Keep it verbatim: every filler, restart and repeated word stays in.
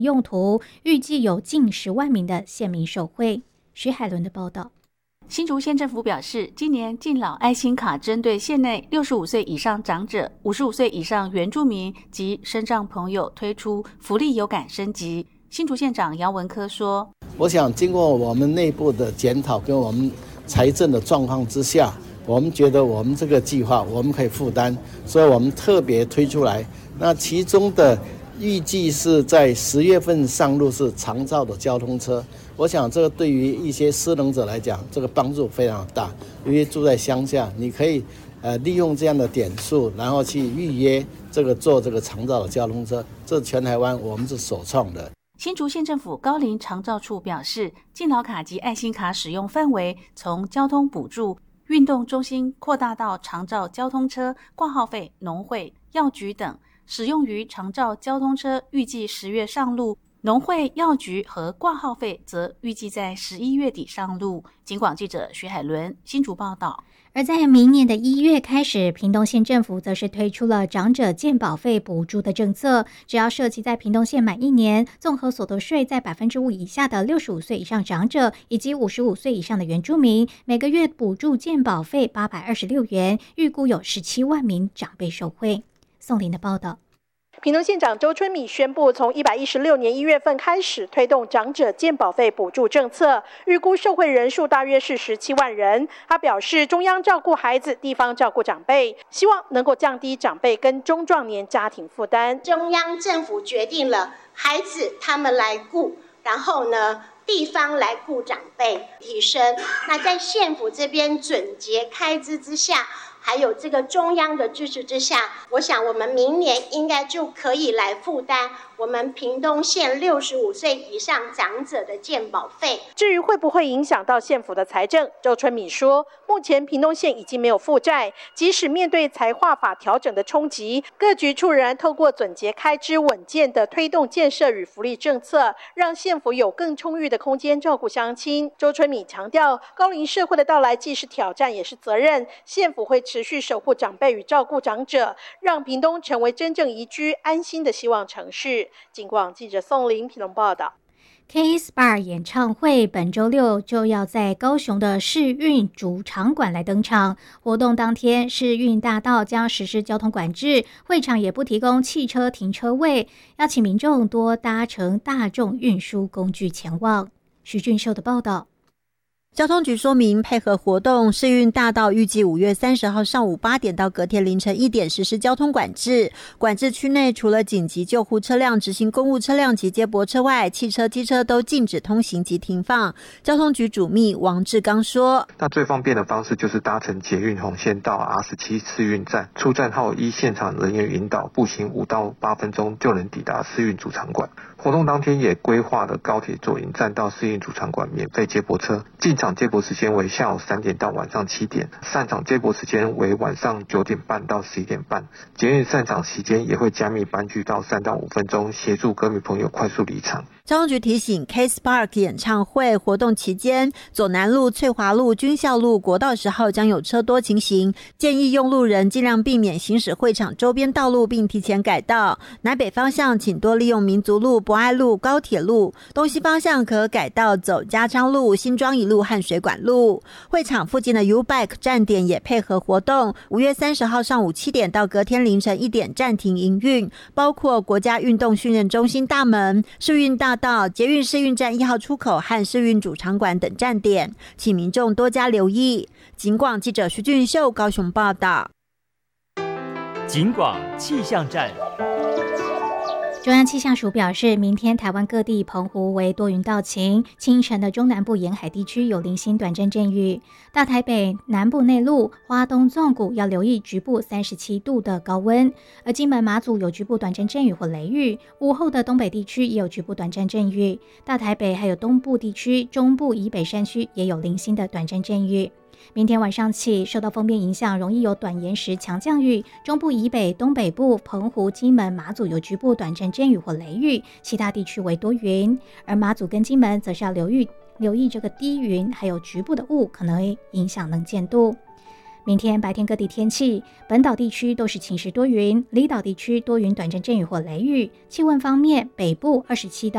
用途，预计有近十万名的县民受惠。徐海伦的报道。 新竹县政府表示，今年敬老爱心卡针对县内六十五岁以上长者、五十五岁以上原住民及身障朋友推出福利有感升级。新竹县长杨文科说， 我想经过我们内部的检讨跟我们财政的状况之下，我们觉得我们这个计划我们可以负担，所以我们特别推出来。那其中的预计是在十月份上路是长照的交通车，我想这个对于一些失能者来讲，这个帮助非常大。因为住在乡下，你可以呃利用这样的点数，然后去预约这个坐这个长照的交通车，这是全台湾我们是首创的。 新竹县政府高龄长照处表示，敬老卡及爱心卡使用范围从交通补助、运动中心扩大到长照交通车、挂号费、农会、药局等。使用于长照交通车预计十月上路，农会、药局和挂号费则预计在十一月底上路。警广记者徐海伦新竹报道。 而在明年的一月开始，屏东县政府则是推出了长者健保费补助的政策，只要涉及在屏东县满一年，综合所得税在百分之五以下的六十五岁以上长者以及五十五岁以上的原住民，每个月补助健保费八百二十六元，预估有十七万名长辈受惠。宋林的报道。 屏东县长周春米宣布，从一百一十六年一月份开始推动长者健保费补助政策，预估受惠人数大约是十七万人。他表示，中央照顾孩子，地方照顾长辈，希望能够降低长辈跟中壮年家庭负担。 中央政府决定了孩子他们来顾，然后呢地方来顾长辈提升。那在县府这边准节开支之下，还有这个中央的支持之下，我想我们明年应该就可以来负担我们屏东县六十五岁以上长者的健保费。 至于会不会影响到县府的财政，周春米说，目前屏东县已经没有负债，即使面对财划法调整的冲击，各局处仍然透过总结开支稳健的推动建设与福利政策，让县府有更充裕的空间照顾乡亲。周春米强调，高龄社会的到来既是挑战也是责任，县府会持续守护长辈与照顾长者，让屏东成为真正宜居安心的希望城市。警广记者宋林屏东报道。 K S B A R 演唱会本周六就要在高雄的世运主场馆来登场。活动当天，世运大道将实施交通管制，会场也不提供汽车停车位，邀请民众多搭乘大众运输工具前往。徐俊秀的报道。 交通局说明，配合活动，世运大道预计五月三十号上午八点到隔天凌晨一点实施交通管制。管制区内除了紧急救护车辆、直行公务车辆及接驳车外，汽车、机车都禁止通行及停放。交通局主秘王志刚说：“ 那最方便的方式就是搭乘捷运红线到 R 十七 世运站，出站后依现场人员引导，步行五到八分钟就能抵达世运主场馆。活动当天也规划了高铁左营站到世运主场馆免费接驳车。进场接驳时间为下午三点到晚上七点，散场接驳时间为晚上九点半到十一点半。捷运散场期间也会加密班距到三到五分钟，协助歌迷朋友快速离场。” 交通局提醒 K S B A R 演唱会活动期间，左南路、翠华路、军校路、国道十号将有车多情形，建议用路人尽量避免行驶会场周边道路，并提前改道。南北方向请多利用民族路、博爱路、高铁路，东西方向可改道走家昌路、新庄一路和水管路。会场附近的 U-Bike 站点也配合活动，五月三十号上午七点到隔天凌晨一点暂停营运，包括国家运动训练中心大门、世运大道、捷运世运站一号出口和世运主场馆等站点，请民众多加留意。警广记者徐俊秀高雄报道。 警广气象站。 中央气象署表示，明天台湾各地澎湖为多云到晴，清晨的中南部沿海地区有零星短暂阵雨，大台北南部内陆、花东纵谷要留意局部三十七度的高温，而金门马祖有局部短暂阵雨或雷雨，午后的东北地区也有局部短暂阵雨，大台北还有东部地区、中部以北山区也有零星的短暂阵雨。明天晚上起，受到锋面影响，容易有短延时强降雨，中部以北、东北部、澎湖、金门、马祖有局部短暂阵雨或雷雨，其他地区为多云。而马祖跟金门则是要留意留意这个低云，还有局部的雾可能会影响能见度。明天白天各地天气，本岛地区都是晴时多云，离岛地区多云短暂阵雨或雷雨。气温方面，北部二十七到